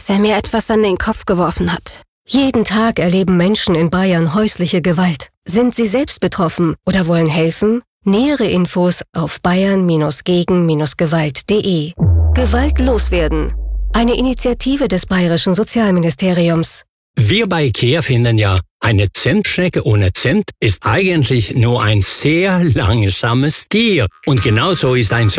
dass er mir etwas an den Kopf geworfen hat. Jeden Tag erleben Menschen in Bayern häusliche Gewalt. Sind Sie selbst betroffen oder wollen helfen? Nähere Infos auf bayern-gegen-gewalt.de. Gewalt loswerden. Eine Initiative des Bayerischen Sozialministeriums. Wir bei IKEA finden ja, eine Zentschnecke ohne Zent ist eigentlich nur ein sehr langsames Tier. Und genauso ist ein